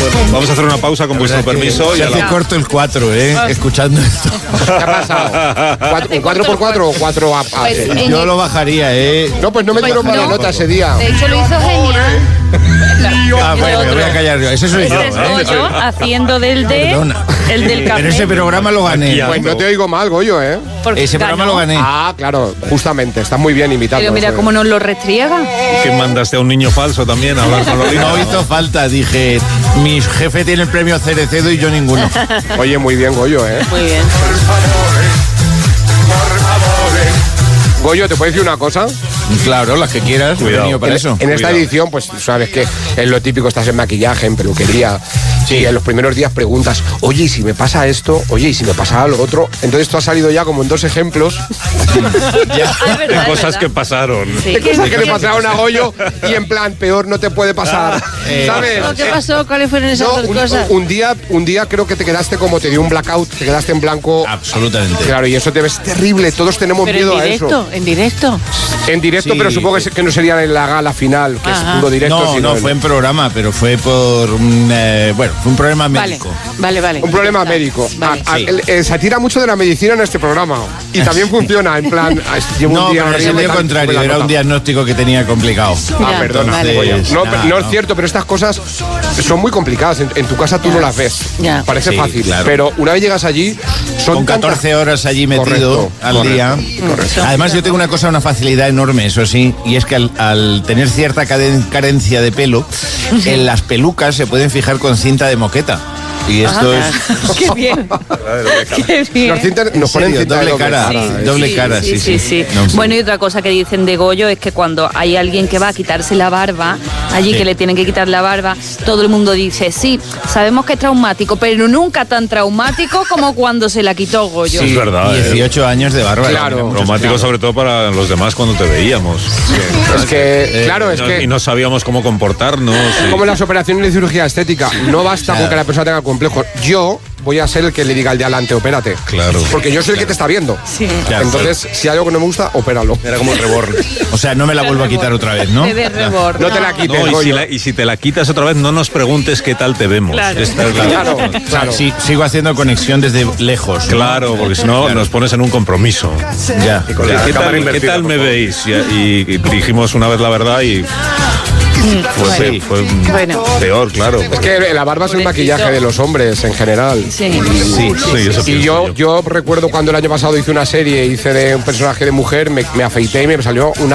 Vamos a hacer una pausa con vuestro permiso. Se hace corto el 4, escuchando esto. ¿Qué ha pasado? ¿Un 4x4 o 4 a? Pues, Yo lo bajaría, No, pues no me dieron mala nota ese día. De hecho, lo hizo genial. Bueno, me voy a callar yo. Ese soy yo. Ese es Goyo haciendo del del café. Pero ese programa lo gané. Pues no te oigo mal, Goyo, ¿eh? Porque Ese programa ganó. lo gané. Ah, claro, justamente. Estás muy bien imitando. Pero mira eso. cómo nos lo restriega. Que mandaste a un niño falso también a hablar con Lolita. No hizo falta, dije, mi jefe tiene el premio Cerecedo y yo ninguno. Oye, muy bien, Goyo, ¿eh? Muy bien. Goyo, ¿te puedo decir una cosa? Claro, las que quieras, he Cuidado. venido para eso. En esta Cuidado. edición, pues sabes que es lo típico, estás en maquillaje, en peluquería. Sí. Y en los primeros días preguntas, oye, ¿y si me pasa esto? Oye, ¿y si me pasa lo otro? Entonces tú has salido ya como en 2 ejemplos De cosas que pasaron. Sí. de cosas que le pasaron a Goyo y en plan, peor no te puede pasar. ¿Sabes? ¿Qué pasó? ¿Cuáles fueron esas No, dos cosas? un día creo que te quedaste como te dio un blackout, te quedaste en blanco. Absolutamente. Claro, y eso te ves terrible, todos tenemos Pero miedo en a directo, eso. en directo. En directo, Sí. pero supongo que no sería en la gala final, que Ajá. es puro directo. No, sino no, fue en programa, pero fue por un, fue un problema médico. Vale. un problema médico. Vale. Se tira mucho de la medicina en este programa. Y también funciona, en plan, llevo No, un día pero es el horrible, día tal, contrario, sube la era un nota. diagnóstico que tenía complicado. Ya, Perdona. vale. Goyo. No, Nada, no es no. cierto, pero estas cosas son muy complicadas. En tu casa tú no las ves. Ya. Parece Sí, fácil. claro. Pero una vez llegas allí, son Con 14 horas allí metido al día. Además, yo tengo una facilidad enorme, eso sí, y es que al tener cierta carencia de pelo, en las pelucas se pueden fijar con cinta de moqueta. Y esto es... Qué bien. Qué bien. Nos ponen serio, cinta de doble cara. ¿eh? Doble cara, sí. No, Bueno, y otra cosa que dicen de Goyo es que cuando hay alguien que va a quitarse la barba, allí que le tienen que quitar la barba, todo el mundo dice, sí, sabemos que es traumático, pero nunca tan traumático como cuando se la quitó Goyo. Es verdad. 18 años de barba. Claro. Traumático sobre todo para los demás cuando te veíamos. Es que, claro, es Y que no sabíamos cómo comportarnos. es como las operaciones de cirugía estética. No basta con que la persona tenga complejos. Yo voy a ser el que le diga al de adelante, opérate. Claro. Porque yo soy el que te está viendo. Sí. Claro. Entonces, si hay algo que no me gusta, opéralo. Era como el reborn. O sea, no me la vuelvo a quitar otra vez, ¿no? De rebord. No te la quites, No, Goyo. y si te la quitas otra vez, no nos preguntes qué tal te vemos. Claro. Esta es la- Claro, O sea, claro. sí, sigo haciendo conexión desde lejos. ¿no? Claro, porque si no nos pones en un compromiso. Ya. ¿Qué tal me veis? Y dijimos una vez la verdad y fue Bueno. peor, claro. Es que la barba es el maquillaje de los hombres en general. Sí. Sí, eso Y pienso yo recuerdo cuando el año pasado hice una serie, hice de un personaje de mujer, me afeité y me salió una